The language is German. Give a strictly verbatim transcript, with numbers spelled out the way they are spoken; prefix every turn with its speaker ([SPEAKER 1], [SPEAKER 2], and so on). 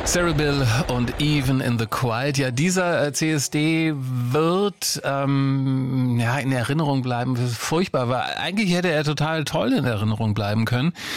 [SPEAKER 1] Cerebral und Even in the Quiet. Ja, dieser äh, C S D wird ähm, ja in Erinnerung bleiben. Das ist furchtbar, weil eigentlich hätte er total toll in Erinnerung bleiben können.